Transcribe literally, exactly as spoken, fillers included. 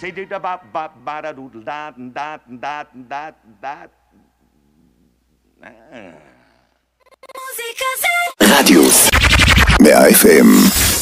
say do da ba ba ba da doodle da da da da da. רדיוס מאה אף אם